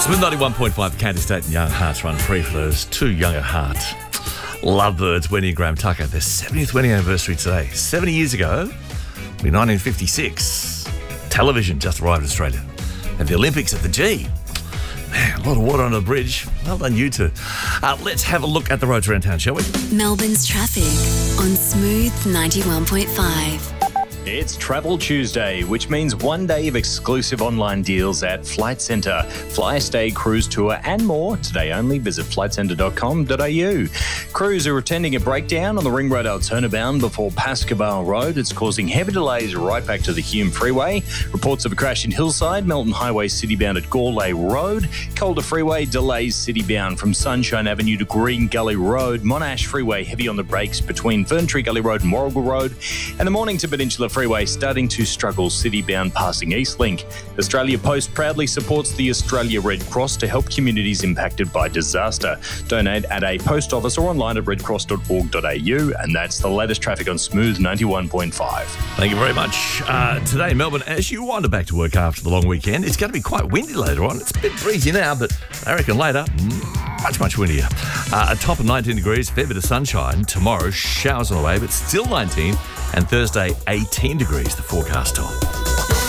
Smooth 91.5, Candy State and Young Hearts run free for those two young at heart lovebirds, Wendy and Graham Tucker. Their 70th wedding anniversary today. 70 years ago, in 1956, television just arrived in Australia. And the Olympics at the G. Man, a lot of water under the bridge. Well done, you two. Let's have a look at the roads around town, shall we? Melbourne's traffic on Smooth 91.5. It's Travel Tuesday, which means one day of exclusive online deals at Flight Centre. Fly, stay, cruise tour and more. Today only, visit flightcentre.com.au. Crews are attending a breakdown on the Ring Road Altona-bound before Pascoe Road. It's causing heavy delays right back to the Hume Freeway. Reports of a crash in Hillside, Melton Highway city-bound at Gourlay Road. Calder Freeway delays city-bound from Sunshine Avenue to Green Gully Road. Monash Freeway heavy on the brakes between Ferntree Gully Road and Warrigal Road. And the Mornington Peninsula Freeway starting to struggle city-bound passing Eastlink. Australia Post proudly supports the Australia Red Cross to help communities impacted by disaster. Donate at a post office or online at redcross.org.au, and that's the latest traffic on Smooth 91.5. Thank you very much. Today, Melbourne, as you wander back to work after the long weekend, it's going to be quite windy later on. It's a bit breezy now, but I reckon later, much windier. A top of 19 degrees, fair bit of sunshine. Tomorrow, showers on the way, but still 19. And Thursday, 18 degrees, the forecast on.